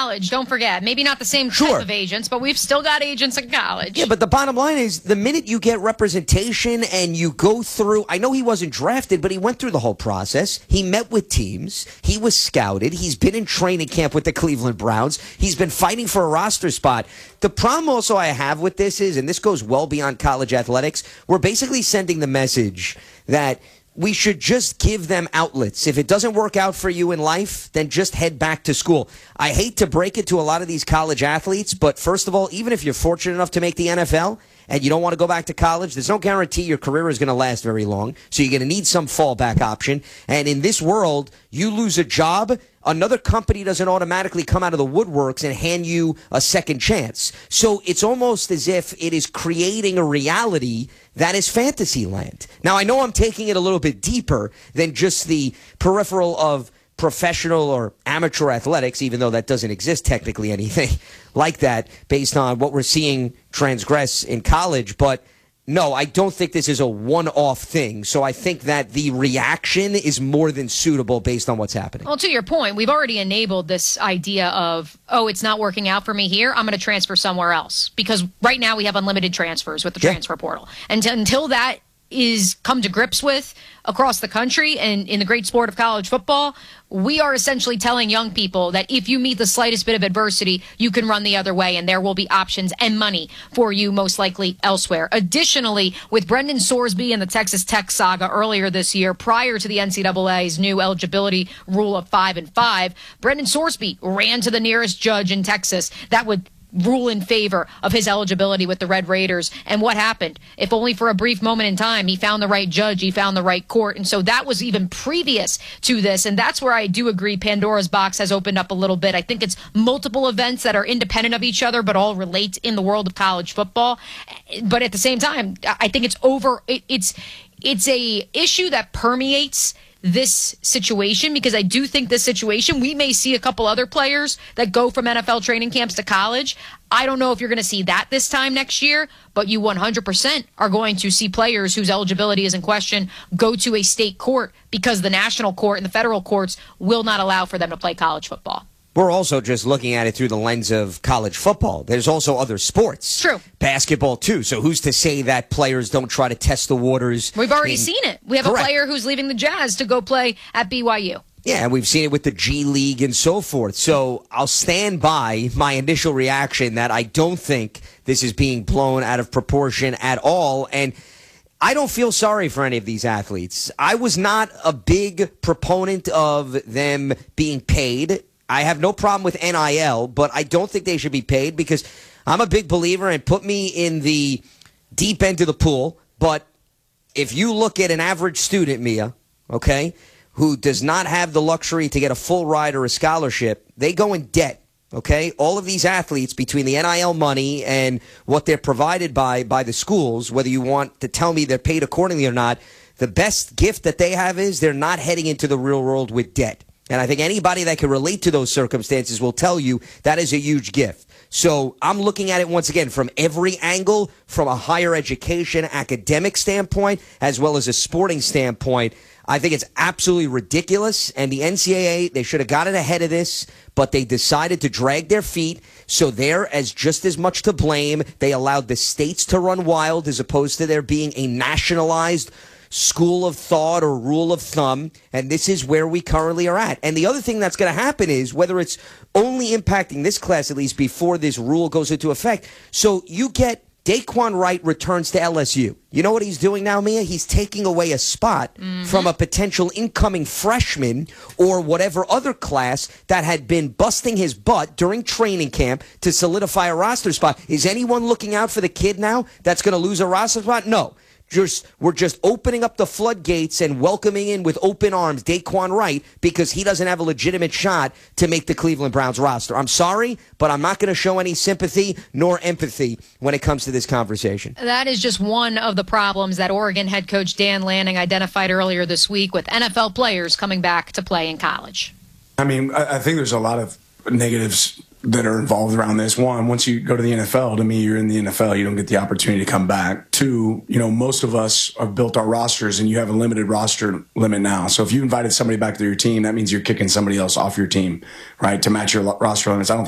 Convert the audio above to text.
college. Don't forget. Maybe not the same type of agents, but we've still got agents in college. Yeah, but the bottom line is the minute you get representation and you go through, I know he wasn't drafted, but he went through the whole process. He met with teams. He was scouted. He's been in training camp with the Cleveland Browns. He's been fighting for a roster spot. The problem also I have with this is, and this goes well beyond college athletics, we're basically sending the message that we should just give them outlets. If it doesn't work out for you in life, then just head back to school. I hate to break it to a lot of these college athletes, but first of all, even if you're fortunate enough to make the NFL and you don't want to go back to college, there's no guarantee your career is going to last very long. So you're going to need some fallback option. And in this world, you lose a job, another company doesn't automatically come out of the woodworks and hand you a second chance. So it's almost as if it is creating a reality that is fantasy land. Now, I know I'm taking it a little bit deeper than just the peripheral of professional or amateur athletics, even though that doesn't exist technically anything like that based on what we're seeing transgress in college. But no, I don't think this is a one-off thing. So I think that the reaction is more than suitable based on what's happening. Well, to your point, we've already enabled this idea of, oh, it's not working out for me here, I'm going to transfer somewhere else. Because right now we have unlimited transfers with the transfer portal. And until that is come to grips with across the country and in the great sport of college football, we are essentially telling young people that if you meet the slightest bit of adversity, you can run the other way and there will be options and money for you most likely elsewhere. Additionally, with Brendan Sorsby and the Texas Tech saga earlier this year, prior to the NCAA's new eligibility rule of 5 and 5, Brendan Sorsby ran to the nearest judge in Texas that would rule in favor of his eligibility with the Red Raiders. And what happened? If only for a brief moment in time, he found the right judge, he found the right court. And so that was even previous to this. And that's where I do agree Pandora's box has opened up a little bit. I think it's multiple events that are independent of each other, but all relate in the world of college football. But at the same time, I think it's a issue that permeates this situation, because I do think this situation, we may see a couple other players that go from NFL training camps to college. I don't know if you're going to see that this time next year, but you 100% are going to see players whose eligibility is in question go to a state court because the national court and the federal courts will not allow for them to play college football. We're also just looking at it through the lens of college football. There's also other sports. True. Basketball, too. So who's to say that players don't try to test the waters? We've already seen it. We have a player who's leaving the Jazz to go play at BYU. Yeah, and we've seen it with the G League and so forth. So I'll stand by my initial reaction that I don't think this is being blown out of proportion at all. And I don't feel sorry for any of these athletes. I was not a big proponent of them being paid. I have no problem with NIL, but I don't think they should be paid because I'm a big believer, and put me in the deep end of the pool. But if you look at an average student, Mia, okay, who does not have the luxury to get a full ride or a scholarship, they go in debt, okay? All of these athletes, between the NIL money and what they're provided by the schools, whether you want to tell me they're paid accordingly or not, the best gift that they have is they're not heading into the real world with debt. And I think anybody that can relate to those circumstances will tell you that is a huge gift. So I'm looking at it once again from every angle, from a higher education, academic standpoint, as well as a sporting standpoint. I think it's absolutely ridiculous. And the NCAA, they should have gotten ahead of this, but they decided to drag their feet. So they're just as much to blame. They allowed the states to run wild as opposed to there being a nationalized school of thought or rule of thumb, and this is where we currently are at. And the other thing that's going to happen is, whether it's only impacting this class, at least before this rule goes into effect, so you get Daquan Wright returns to LSU. You know what he's doing now, Mia? He's taking away a spot from a potential incoming freshman or whatever other class that had been busting his butt during training camp to solidify a roster spot. Is anyone looking out for the kid now that's going to lose a roster spot? No. We're just opening up the floodgates and welcoming in with open arms Daquan Wright because he doesn't have a legitimate shot to make the Cleveland Browns roster. I'm sorry, but I'm not going to show any sympathy nor empathy when it comes to this conversation. That is just one of the problems that Oregon head coach Dan Lanning identified earlier this week with NFL players coming back to play in college. I mean, I think there's a lot of negatives that are involved around this. One, once you go to the NFL, to me, you're in the NFL. You don't get the opportunity to come back. Two, most of us have built our rosters, and you have a limited roster limit now. So if you invited somebody back to your team, that means you're kicking somebody else off your team, right, to match your roster limits. I don't